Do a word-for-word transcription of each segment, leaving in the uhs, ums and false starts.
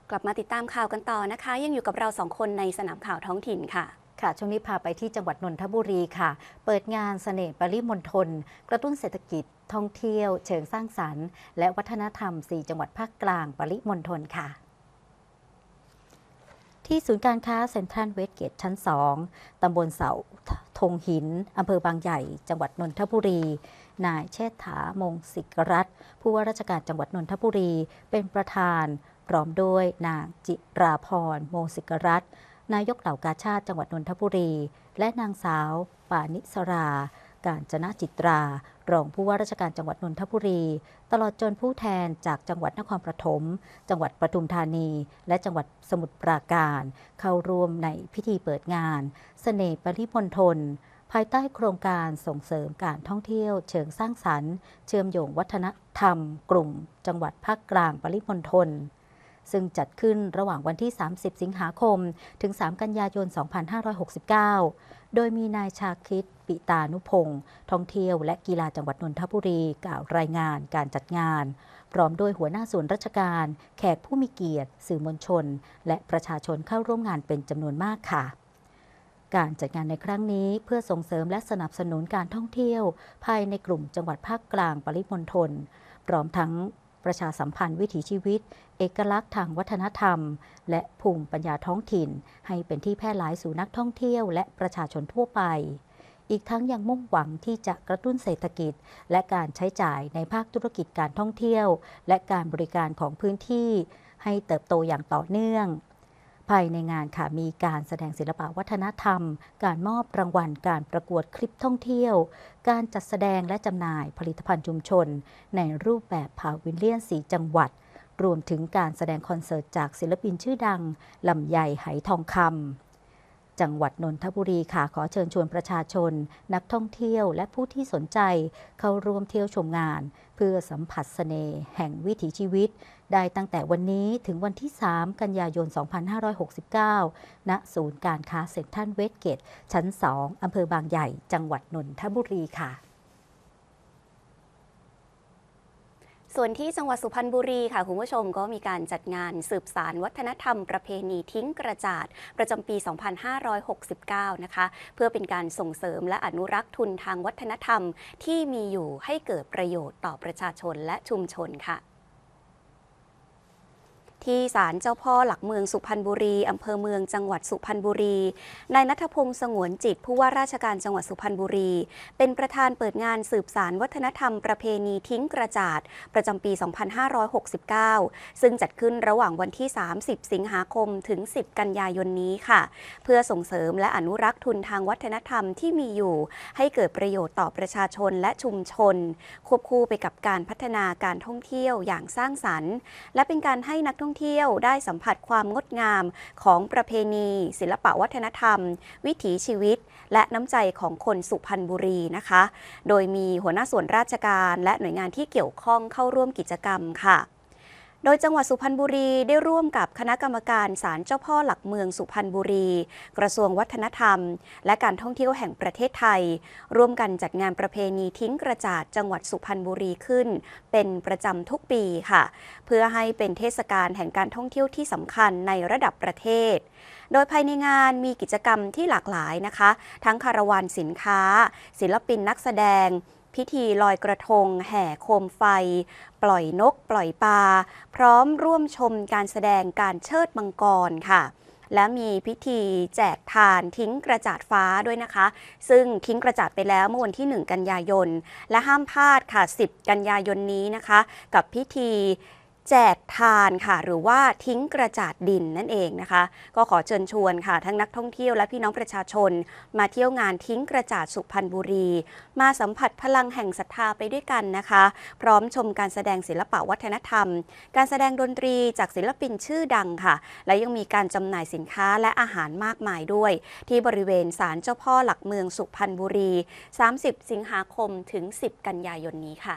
กลับมาติดตามข่าวกันต่อนะคะยังอยู่กับเราสองคนในสนามข่าวท้องถิ่นค่ะค่ะช่วงนี้พาไปที่จังหวัดนนทบุรีค่ะเปิดงานเสน่ห์ปริมณฑลกระตุ้นเศรษฐกิจท่องเที่ยวเชิงสร้างสรรค์และวัฒนธรรมสี่จังหวัดภาคกลางปริมณฑลค่ะที่ศูนย์การค้าเซ็นทรัลเวสเกตชั้นสองตำบลเสาธงหินอำเภอบางใหญ่จังหวัดนนทบุรีนายเชษฐามงศิกรัตน์ผู้ว่าราชการจังหวัดนนทบุรีเป็นประธานพร้อมด้วยนางจิราพรมงศิกรัตน์นายกเหล่ากาชาติจังหวัดนนทบุรีและนางสาวปานิสรา การจนะจิตรารองผู้ว่าราชการจังหวัดนนทบุรีตลอดจนผู้แทนจากจังหวัดนครปฐมจังหวัดปทุมธานีและจังหวัดสมุทรปราการเข้าร่วมในพิธีเปิดงานเสน่ห์ปริมณฑลภายใต้โครงการส่งเสริมการท่องเที่ยวเชิงสร้างสรรค์เชื่อมโยงวัฒนธรรมกลุ่มจังหวัดภาคกลางปริมณฑลซึ่งจัดขึ้นระหว่างวันที่ สามสิบ สิงหาคม ถึง สาม กันยายน สองพันห้าร้อยหกสิบเก้า โดยมีนายชาคริต ปิตานุพงศ์ท่องเที่ยวและกีฬาจังหวัดนนทบุรีกล่าวรายงานการจัดงานพร้อมด้วยหัวหน้าส่วนราชการแขกผู้มีเกียรติสื่อมวลชนและประชาชนเข้าร่วมงานเป็นจำนวนมากค่ะการจัดงานในครั้งนี้เพื่อส่งเสริมและสนับสนุนการท่องเที่ยวภายในกลุ่มจังหวัดภาคกลางปริมณฑลพร้อมทั้งประชาสัมพันธ์วิถีชีวิตเอกลักษณ์ทางวัฒนธรรมและภูมิปัญญาท้องถิ่นให้เป็นที่แพร่หลายสู่นักท่องเที่ยวและประชาชนทั่วไปอีกทั้งยังมุ่งหวังที่จะกระตุ้นเศรษฐกิจและการใช้จ่ายในภาคธุรกิจการท่องเที่ยวและการบริการของพื้นที่ให้เติบโตอย่างต่อเนื่องภายในงานค่ะมีการแสดงศิลปะวัฒนธรรมการมอบรางวัลการประกวดคลิปท่องเที่ยวการจัดแสดงและจำหน่ายผลิตภัณฑ์ชุมชนในรูปแบบพาวิลเลียนสีจังหวัดรวมถึงการแสดงคอนเสิร์ตจากศิลปินชื่อดังลำไยไหทองคำจังหวัดนนทบุรีค่ะขอเชิญชวนประชาชนนักท่องเที่ยวและผู้ที่สนใจเข้าร่วมเที่ยวชมงานเพื่อสัมผัสเสน่ห์แห่งวิถีชีวิตได้ตั้งแต่วันนี้ถึงวันที่ สาม กันยายน สองพันห้าร้อยหกสิบเก้า ณ ศูนย์การค้าเซ็นทรัลเวสเกตชั้น สอง อำเภอบางใหญ่ จังหวัดนนทบุรีค่ะส่วนที่จังหวัดสุพรรณบุรีค่ะคุณผู้ชมก็มีการจัดงานสืบสานวัฒนธรรมประเพณีทิ้งกระจาดประจำปี สองพันห้าร้อยหกสิบเก้า นะคะเพื่อเป็นการส่งเสริมและอนุรักษ์ทุนทางวัฒนธรรมที่มีอยู่ให้เกิดประโยชน์ต่อประชาชนและชุมชนค่ะที่ศาลเจ้าพ่อหลักเมืองสุพรรณบุรีอำเภอเมืองจังหวัดสุพรรณบุรีนายณัฐพงษ์สงวนจิตผู้ว่าราชการจังหวัดสุพรรณบุรีเป็นประธานเปิดงานสืบสานวัฒนธรรมประเพณีทิ้งกระจาดประจำปี สองพันห้าร้อยหกสิบเก้า ซึ่งจัดขึ้นระหว่างวันที่ สามสิบ สิงหาคม ถึง สิบ กันยายนนี้ค่ะเพื่อส่งเสริมและอนุรักษ์ทุนทางวัฒนธรรมที่มีอยู่ให้เกิดประโยชน์ต่อประชาชนและชุมชนควบคู่ไปกับการพัฒนาการท่องเที่ยวอย่างสร้างสรรค์และเป็นการให้นักท่องเที่ยวได้สัมผัสความงดงามของประเพณีศิลปวัฒนธรรมวิถีชีวิตและน้ำใจของคนสุพรรณบุรีนะคะโดยมีหัวหน้าส่วนราชการและหน่วยงานที่เกี่ยวข้องเข้าร่วมกิจกรรมค่ะโดยจังหวัดสุพรรณบุรีได้ร่วมกับคณะกรรมการศาลเจ้าพ่อหลักเมืองสุพรรณบุรีกระทรวงวัฒนธรรมและการท่องเที่ยวแห่งประเทศไทยร่วมกันจัดงานประเพณีทิ้งกระจาดจังหวัดสุพรรณบุรีขึ้นเป็นประจำทุกปีค่ะเพื่อให้เป็นเทศกาลแห่งการท่องเที่ยวที่สำคัญในระดับประเทศโดยภายในงานมีกิจกรรมที่หลากหลายนะคะทั้งคาราวานสินค้าศิลปินนักแสดงพิธีลอยกระทงแห่โคมไฟปล่อยนกปล่อยปลาพร้อมร่วมชมการแสดงการเชิดมังกรค่ะและมีพิธีแจกทานทิ้งกระจาดฟ้าด้วยนะคะซึ่งทิ้งกระจาดไปแล้วเมื่อวันที่ หนึ่ง กันยายนและห้ามพลาดค่ะ สิบ กันยายนนี้นะคะกับพิธีแจกทานค่ะหรือว่าทิ้งกระจาดดินนั่นเองนะคะก็ขอเชิญชวนค่ะทั้งนักท่องเที่ยวและพี่น้องประชาชนมาเที่ยวงานทิ้งกระจาดสุพรรณบุรีมาสัมผัสพลังแห่งศรัทธาไปด้วยกันนะคะพร้อมชมการแสดงศิลปวัฒนธรรมการแสดงดนตรีจากศิลปินชื่อดังค่ะและยังมีการจำหน่ายสินค้าและอาหารมากมายด้วยที่บริเวณศาลเจ้าพ่อหลักเมืองสุพรรณบุรี สามสิบ สิงหาคมถึง สิบ กันยายนนี้ค่ะ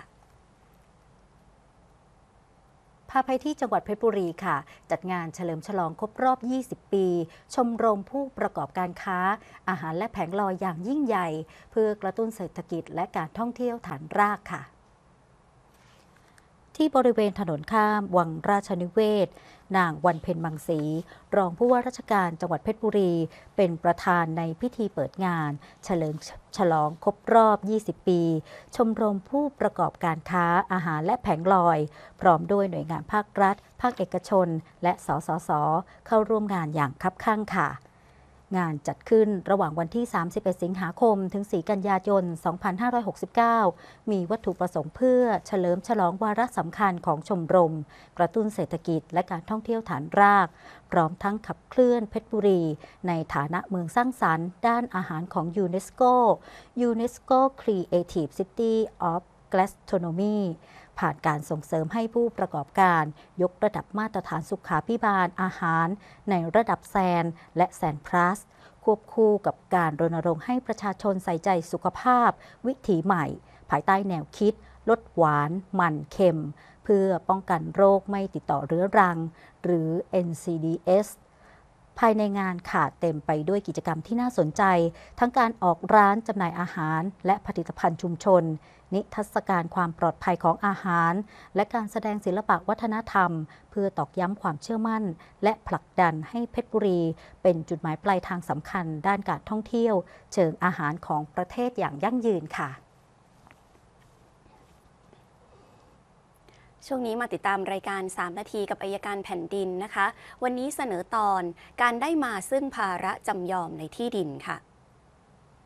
พาไปที่จังหวัดเพชรบุรีค่ะจัดงานเฉลิมฉลองครบรอบ ยี่สิบ ปีชมรมผู้ประกอบการค้าอาหารและแผงลอยอย่างยิ่งใหญ่เพื่อกระตุ้นเศรษฐกิจและการท่องเที่ยวฐานรากค่ะที่บริเวณถนนข้ามวังราชนิเวศนางวันเพ็ญมังสีรองผู้ว่าราชการจังหวัดเพชรบุรี เป็นประธานในพิธีเปิดงานเฉลิมฉลองครบรอบ ยี่สิบ ปี ชมรมผู้ประกอบการค้าอาหารและแผงลอย พร้อมด้วยหน่วยงานภาครัฐ ภาคเอกชน และสสส เข้าร่วมงานอย่างคับคั่งค่ะ งานจัดขึ้นระหว่างวันที่ สามสิบเอ็ด สิงหาคม ถึง สี่ กันยายน สองพันห้าร้อยหกสิบเก้า มีวัตถุประสงค์เพื่อเฉลิมฉลองวาระสำคัญของชมรม กระตุ้นเศรษฐกิจและการท่องเที่ยวฐานราก พร้อมทั้งขับเคลื่อนเพชรบุรี ในฐานะเมืองสร้างสรรค์ด้านอาหารของยูเนสโก UNESCO Creative City of Gastronomy ผ่านการส่งเสริมให้ผู้ประกอบการยกระดับมาตรฐานสุขาภิบาลอาหารในระดับแซนและแซนพลัส ควบคู่กับการรณรงค์ให้ประชาชนใส่ใจสุขภาพวิถีใหม่ ภายใต้แนวคิดลดหวานมันเค็ม เพื่อป้องกันโรคไม่ติดต่อเรื้อรังหรือ เอ็น ซี ดี เอส ภายในงานขาดเต็มไปด้วยกิจกรรมที่น่าสนใจ ทั้งการออกร้านจำหน่ายอาหารและผลิตภัณฑ์ชุมชน นิทรรศการความปลอดภัยของอาหาร และการแสดงศิลปะวัฒนธรรม เพื่อตอกย้ำความเชื่อมั่น และผลักดันให้เพชรบุรี เป็นจุดหมายปลายทางสำคัญด้านการท่องเที่ยวเชิงอาหารของประเทศอย่างยั่งยืนค่ะช่วงนี้มาติดตามรายการ สาม นาทีกับอัยการแผ่นดินนะคะ วันนี้เสนอตอนการได้มาซึ่งภาระจำยอมในที่ดินค่ะ